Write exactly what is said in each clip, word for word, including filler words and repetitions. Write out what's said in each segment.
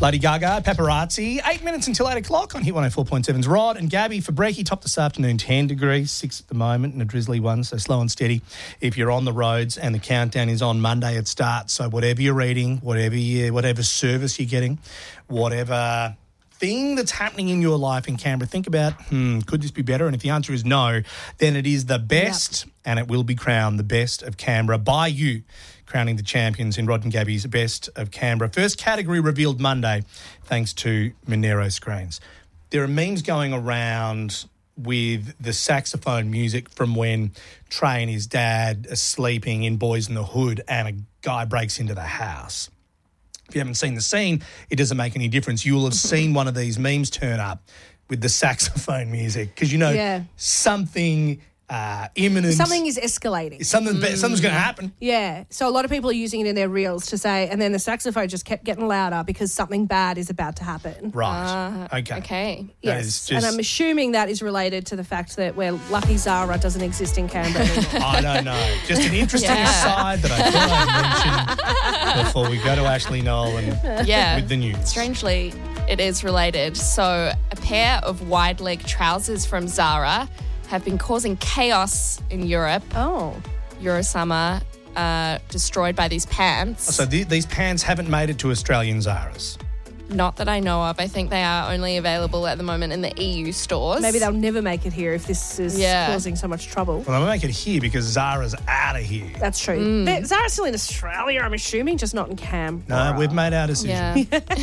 Lady Gaga, Paparazzi, eight minutes until eight o'clock on Hit one oh four point seven's Rod and Gabby for brekkie. Top this afternoon, ten degrees, six at the moment, and a drizzly one, so slow and steady. If you're on the roads, and the countdown is on Monday, it starts. So whatever you're eating, whatever you, whatever service you're getting, whatever thing that's happening in your life in Canberra, think about, hmm, could this be better? And if the answer is no, then it is the best, yep. and it will be crowned the best of Canberra by you, crowning the champions in Rod and Gabby's Best of Canberra. First category revealed Monday, thanks to Monero Screens. There are memes going around with the saxophone music from when Trey and his dad are sleeping in Boys in the Hood and a guy breaks into the house. If you haven't seen the scene, it doesn't make any difference. You'll have seen one of these memes turn up with the saxophone music because you know yeah. something uh, imminent. Something is escalating. Something, mm. Something's going to happen. Yeah. So a lot of people are using it in their reels to say, and then the saxophone just kept getting louder because something bad is about to happen. Right. Uh, okay. Okay. Yes. Just... And I'm assuming that is related to the fact that we're lucky Zara doesn't exist in Canberra anymore. I don't know. Just an interesting yeah. aside that I thought I'd mention before we go to Ashley Knoll and yeah. with the news. Strangely, it is related. So a pair of wide leg trousers from Zara have been causing chaos in Europe. Oh. Eurosummer uh, destroyed by these pants. So th- these pants haven't made it to Australian Zara's? Not that I know of. I think they are only available at the moment in the E U stores. Maybe they'll never make it here if this is yeah. causing so much trouble. Well, they'll make it here because Zara's out of here. That's true. Mm. Zara's still in Australia, I'm assuming, just not in Canberra. No, we've made our decision. Yeah.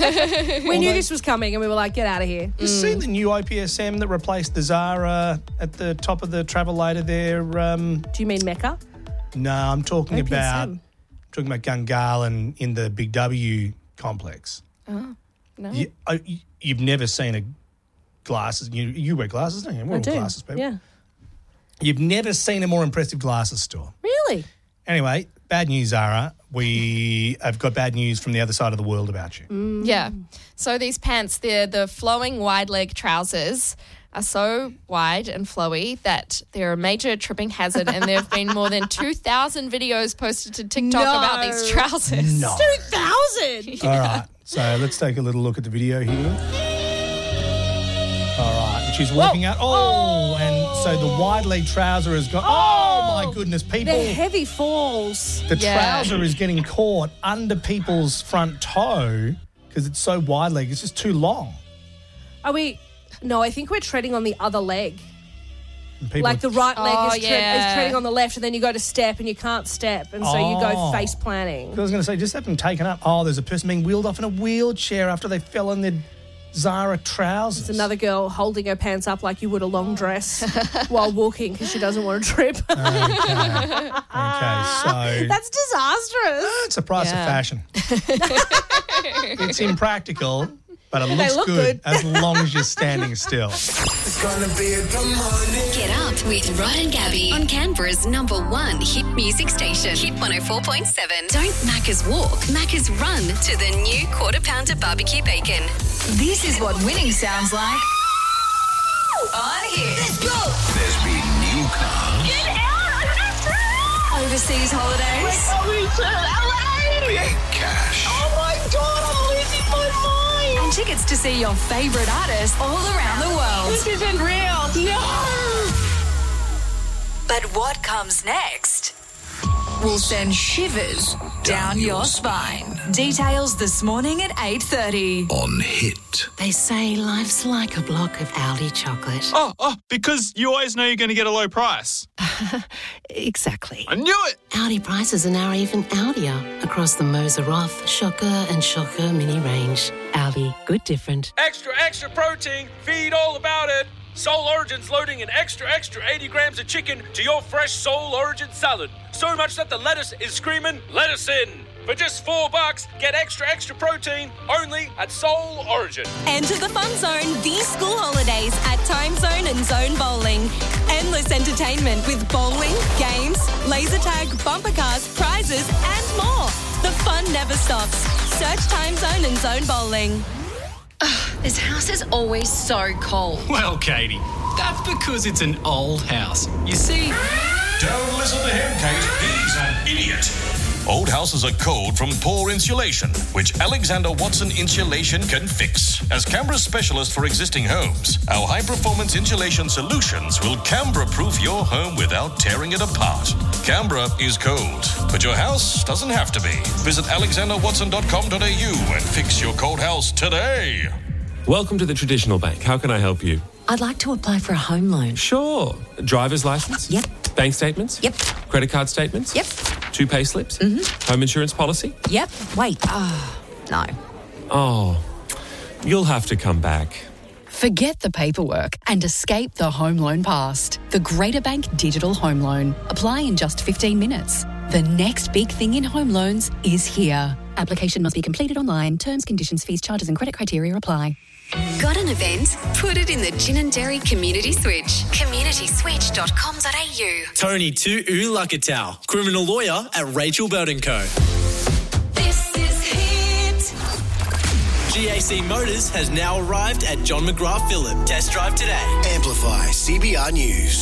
we Although, knew this was coming and we were like, get out of here. You mm. seen the new I P S M that replaced the Zara at the top of the Travelator there? Um, Do you mean Mecca? No, I'm talking O P S M. about I'm talking about Gungahlin in the Big W complex. Oh. No. You, uh, you've never seen a glasses. You you wear glasses, don't you? We're I all do. glasses people. Yeah. You've never seen a more impressive glasses store. Really? Anyway, bad news, Zara. We have got bad news from the other side of the world about you. Mm. Yeah. So these pants, they're the flowing wide leg trousers are so wide and flowy that they're a major tripping hazard, and there have been more than two thousand videos posted to TikTok no. about these trousers. No. two thousand? All right. So let's take a little look at the video here. All right. And she's walking Whoa. out. Oh, oh, and so the wide leg trouser has gone. Oh, oh my goodness, people. They're heavy falls. The yeah. trouser is getting caught under people's front toe because it's so wide leg. It's just too long. Are we... No, I think we're treading on the other leg. People like the right leg oh, is, tre- yeah. is treading on the left, and then you go to step and you can't step, and so oh. you go face planting. I was going to say, just have them taken up. Oh, there's a person being wheeled off in a wheelchair after they fell in their Zara trousers. There's another girl holding her pants up like you would a long dress while walking because she doesn't want to trip. Okay. Okay, so... That's disastrous. It's a price yeah. of fashion. It's impractical, but it They looks look good, good. as long as you're standing still. It's gonna be a good morning. Get up with Rod and Gabby on Canberra's number one hit music station, Hit one oh four point seven. Don't Macca's walk, Macca's run to the new quarter pounder barbecue bacon. This is what winning sounds like on Hit. Let's go! There's been new cars. Get out! Overseas holidays. We're going to L A. Big cash. Oh my God, I'm losing my mind. And tickets to see your favourite artists all around the world. This isn't real. No. But what comes next will send shivers down your spine. Details this morning at eight thirty. On Hit. They say life's like a block of Aldi chocolate. Oh, oh, because you always know you're going to get a low price. Exactly. I knew it. Aldi prices are now even Aldier across the Moser Roth, Shocker and Shocker mini range. Aldi, good different. Extra, extra protein. Feed all about it. Soul Origin's loading an extra, extra eighty grams of chicken to your fresh Soul Origin salad. So much that the lettuce is screaming, let us in. For just four bucks, get extra, extra protein only at Soul Origin. Enter the fun zone these school holidays at Time Zone and Zone Bowling. Endless entertainment with bowling, games, laser tag, bumper cars, prizes, and more. The fun never stops. Search Time Zone and Zone Bowling. This house is always so cold. Well, Katie, that's because it's an old house. You see... Don't listen to him, Kate. He's an idiot. Old houses are cold from poor insulation, which Alexander Watson Insulation can fix. As Canberra's specialist for existing homes, our high-performance insulation solutions will Canberra-proof your home without tearing it apart. Canberra is cold, but your house doesn't have to be. Visit alexander watson dot com dot a u and fix your cold house today. Welcome to the Traditional Bank. How can I help you? I'd like to apply for a home loan. Sure. Driver's license? Yep. Bank statements? Yep. Credit card statements? Yep. Two pay slips? Mm-hmm. Home insurance policy? Yep. Wait. Oh, no. Oh, you'll have to come back. Forget the paperwork and escape the home loan past. The Greater Bank Digital Home Loan. Apply in just fifteen minutes. The next big thing in home loans is here. Application must be completed online. Terms, conditions, fees, charges and credit criteria apply. Got an event? Put it in the Gin and Dairy Community Switch. community switch dot com dot a u. Tony Tu Ulakatau, criminal lawyer at Rachel Bird and Co. This is Hit. G A C Motors has now arrived at John McGrath Phillip. Test drive today. Amplify C B R News.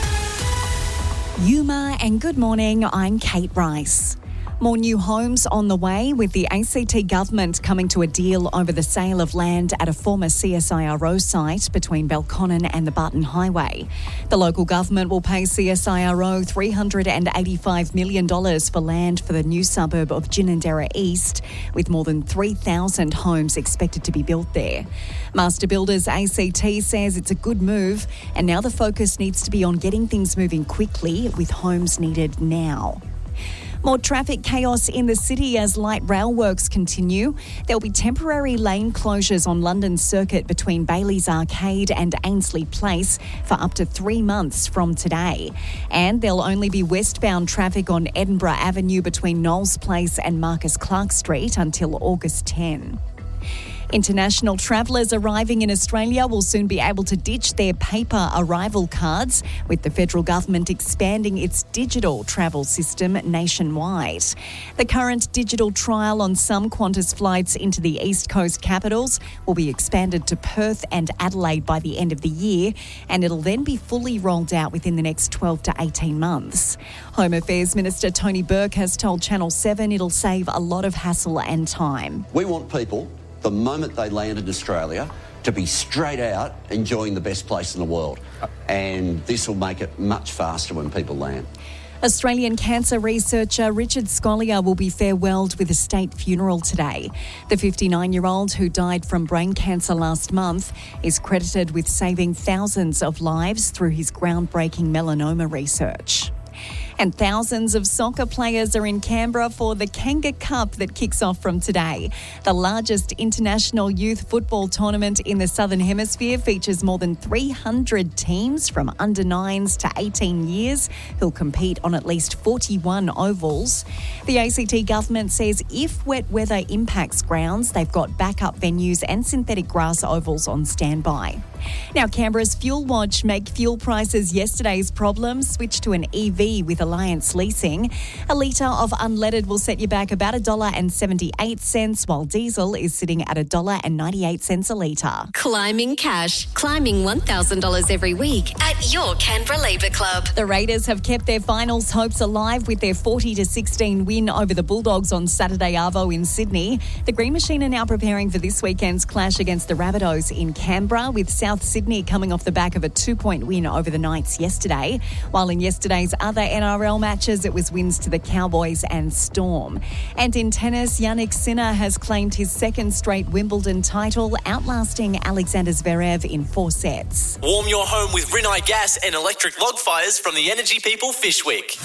Yuma and good morning, I'm Kate Rice. More new homes on the way, with the A C T government coming to a deal over the sale of land at a former C S I R O site between Belconnen and the Barton Highway. The local government will pay C S I R O three hundred eighty-five million dollars for land for the new suburb of Ginninderra East, with more than three thousand homes expected to be built there. Master Builders A C T says it's a good move, and now the focus needs to be on getting things moving quickly, with homes needed now. More traffic chaos in the city as light rail works continue. There'll be temporary lane closures on London Circuit between Bailey's Arcade and Ainsley Place for up to three months from today. And there'll only be westbound traffic on Edinburgh Avenue between Knowles Place and Marcus Clark Street until August tenth. International travellers arriving in Australia will soon be able to ditch their paper arrival cards, with the federal government expanding its digital travel system nationwide. The current digital trial on some Qantas flights into the East Coast capitals will be expanded to Perth and Adelaide by the end of the year, and it'll then be fully rolled out within the next twelve to eighteen months. Home Affairs Minister Tony Burke has told Channel seven it'll save a lot of hassle and time. We want people, the moment they land in Australia, to be straight out enjoying the best place in the world. And this will make it much faster when people land. Australian cancer researcher Richard Scolyer will be farewelled with a state funeral today. The fifty-nine-year-old, who died from brain cancer last month, is credited with saving thousands of lives through his groundbreaking melanoma research. And thousands of soccer players are in Canberra for the Kanga Cup that kicks off from today. The largest international youth football tournament in the Southern Hemisphere features more than three hundred teams from under nines to eighteen years who'll compete on at least forty-one ovals. The A C T government says if wet weather impacts grounds, they've got backup venues and synthetic grass ovals on standby. Now, Canberra's Fuel Watch make fuel prices yesterday's problem switch to an E V with Alliance Leasing. A litre of unleaded will set you back about one dollar seventy-eight, while diesel is sitting at one dollar ninety-eight a litre. Climbing cash. Climbing one thousand dollars every week at your Canberra Labour Club. The Raiders have kept their finals hopes alive with their forty to sixteen win over the Bulldogs on Saturday Arvo in Sydney. The Green Machine are now preparing for this weekend's clash against the Rabbitohs in Canberra, with South Sydney coming off the back of a two-point win over the Knights yesterday. While in yesterday's other N R L matches, it was wins to the Cowboys and Storm. And in tennis, Jannik Sinner has claimed his second straight Wimbledon title, outlasting Alexander Zverev in four sets. Warm your home with Rinnai gas and electric log fires from the Energy People Fishwick.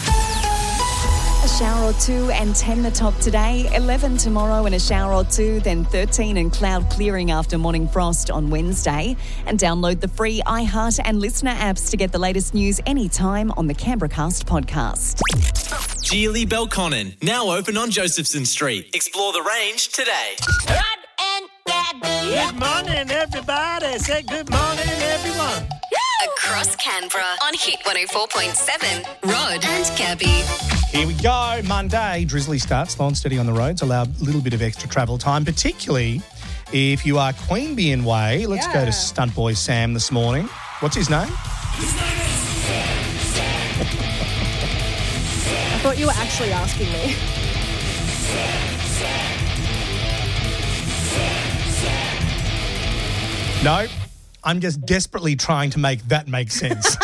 A shower or two and ten the top today, eleven tomorrow and a shower or two, then thirteen and cloud clearing after morning frost on Wednesday. And download the free iHeart and Listener apps to get the latest news anytime on the Canberracast podcast. Geely Belconnen, now open on Josephson Street. Explore the range today. Good morning, everybody. Say good morning, everyone. Across Canberra on Hit one oh four point seven. Rod and Gabby. Here we go. Monday, drizzly starts, slow and steady on the roads, allow a little bit of extra travel time, particularly if you are Queanbeyan way. Let's Yeah. go to Stunt Boy Sam this morning. What's his name? I thought you were actually asking me. No, I'm just desperately trying to make that make sense.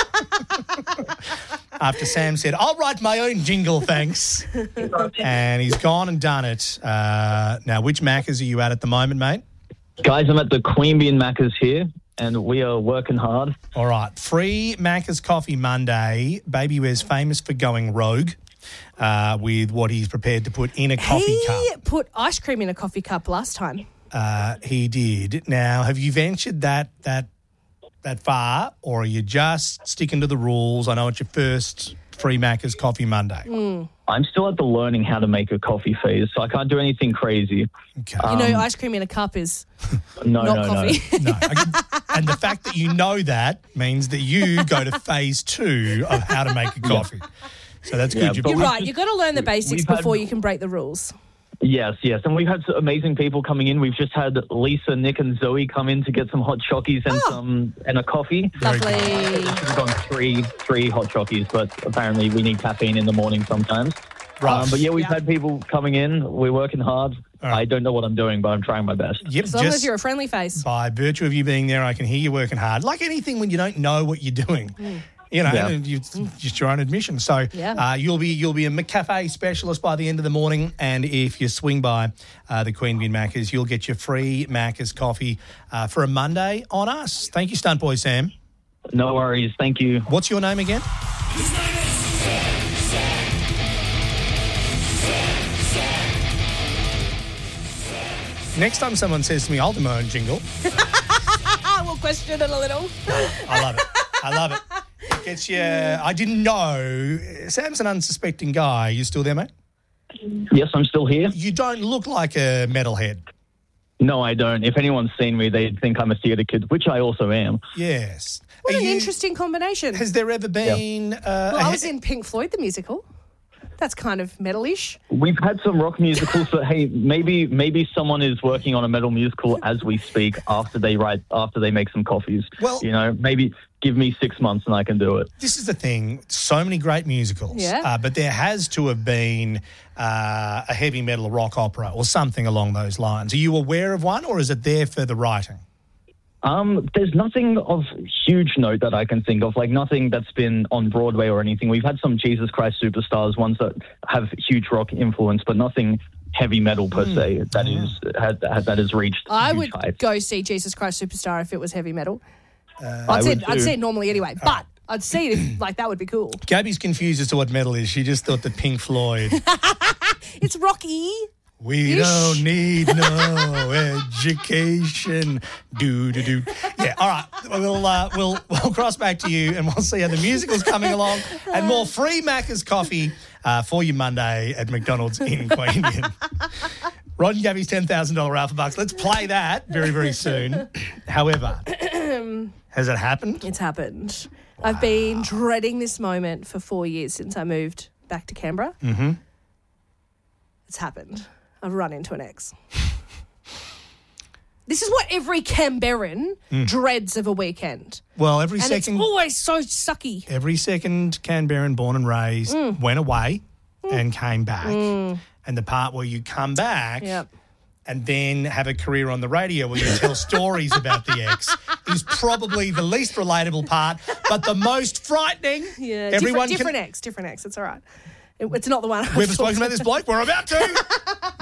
After Sam said, I'll write my own jingle, thanks. And he's gone and done it. Uh, now, which Macca's are you at at the moment, mate? Guys, I'm at the Queanbeyan Macca's here, and we are working hard. All right. Free Macca's Coffee Monday. Baby Wear's famous for going rogue uh, with what he's prepared to put in a coffee he cup. He put ice cream in a coffee cup last time. Uh, he did. Now, have you ventured that that that far, or are you just sticking to the rules? I know it's your first free Macca's Coffee Monday. Mm. I'm still at the learning how to make a coffee phase, so I can't do anything crazy. Okay. You know, ice cream in a cup is no, not no, coffee. no. And the fact that you know that means that you go to phase two of how to make a coffee. So that's Yeah, good. but You're we've right. You've got to learn the basics we've had- before you can break the rules. Yes, yes. And we've had some amazing people coming in. We've just had Lisa, Nick and Zoe come in to get some hot chockies and Oh. some and a coffee. Lovely. We've gone three three hot chockies, but apparently we need caffeine in the morning sometimes. Right. Um, but yeah, we've Yeah. had people coming in. We're working hard. I don't know what I'm doing, but I'm trying my best. Yep, As long just as you're a friendly face. by virtue of you being there, I can hear you working hard. Like anything when you don't know what you're doing. You know, Yeah. and you, it's just your own admission. So Yeah. uh, you'll be you'll be a McCafe specialist by the end of the morning, and if you swing by uh, the Queanbeyan Macca's, you'll get your free Macca's coffee uh, for a Monday on us. Thank you, Stunt Boy Sam. No worries. Thank you. What's your name again? Next time someone says to me, I'll do my own jingle. We'll question it a little. I love it. I love it. It gets you. I didn't know. Sam's an unsuspecting guy. You still there, mate? Yes, I'm still here. You don't look like a metalhead. No, I don't. If anyone's seen me, they'd think I'm a theatre kid, which I also am. Yes. What Are an you- interesting combination. Has there ever been? Uh, well, a I he- was in Pink Floyd, the musical. That's kind of metal-ish. We've had some rock musicals, but hey, maybe maybe someone is working on a metal musical as we speak after they write after they make some coffees. Well- you know, maybe give me six months and I can do it. This is the thing. So many great musicals. Yeah. Uh, but there has to have been uh, a heavy metal rock opera or something along those lines. Are you aware of one, or is it there for the writing? Um, there's nothing of huge note that I can think of, like nothing that's been on Broadway or anything. We've had some Jesus Christ Superstars, ones that have huge rock influence, but nothing heavy metal per Mm. se that is had, that has reached. I huge would heights. go see Jesus Christ Superstar if it was heavy metal. I I'd, see would it, I'd too. see it normally anyway, but I'd see it if, like, that would be cool. Gabby's confused as to what metal is. She just thought that Pink Floyd. It's rocky. We Ish. don't need no education. Do do do. Yeah. All right. We'll uh, we'll we'll cross back to you, and we'll see how the musical's coming along, and more free Macca's coffee uh, for you Monday at McDonald's in Queanbeyan. Rod and Gabby's ten thousand dollar Alpha Bucks. Let's play that very very soon. However, has it happened? It's happened. I've been dreading this moment for four years since I moved back to Canberra. Mm-hmm. It's happened. I've run into an ex. This is what every Canberran Mm. dreads of a weekend. Well, every and second, it's always so sucky. every second Canberran born and raised Mm. went away and came back, Mm. and the part where you come back. Yep. And then have a career on the radio where you tell stories about the ex is probably the least relatable part, but the most frightening. Yeah, Everyone different, different can. ex, different ex. It's all right. It, it's not the one. I We was haven't spoken talking about this bloke. We're about to.